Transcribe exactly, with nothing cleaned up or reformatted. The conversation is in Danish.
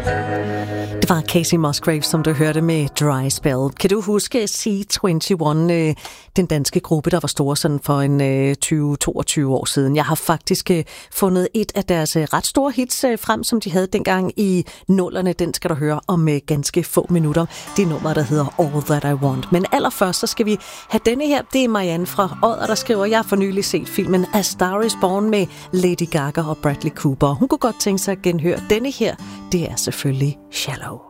Det var Casey Musgraves, som du hørte med Dry Spell. Kan du huske C enogtyve, øh, den danske gruppe, der var store sådan for en øh, tyve til toogtyve år siden? Jeg har faktisk øh, fundet et af deres øh, ret store hits øh, frem, som de havde dengang i nullerne. Den skal du høre om øh, ganske få minutter. Det er nummeret, der hedder All That I Want. Men allerførst, så skal vi have denne her. Det er Marianne fra Odder, der skriver, jeg har for nylig set filmen A Star Is Born med Lady Gaga og Bradley Cooper. Hun kunne godt tænke sig at genhøre denne her. Det er selvfølgelig Shallow.